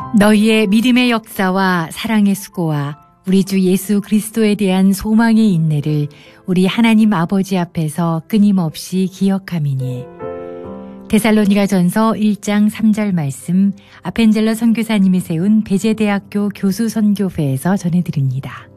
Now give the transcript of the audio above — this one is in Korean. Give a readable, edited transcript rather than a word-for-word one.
너희의 믿음의 역사와 사랑의 수고와 우리 주 예수 그리스도에 대한 소망의 인내를 우리 하나님 아버지 앞에서 끊임없이 기억함이니. 데살로니가전서 1장 3절 말씀 아펜젤러 선교사님이 세운 배제대학교 교수 선교회에서 전해드립니다.